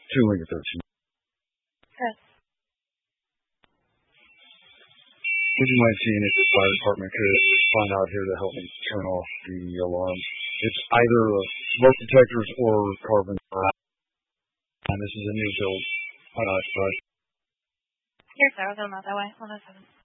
2 Lincoln 13. Chris. Would you mind seeing if the fire department could find out here to help me turn off the alarm? It's either smoke detectors or carbon. And this is a new build. Here, sir. I'll go out that way. 107.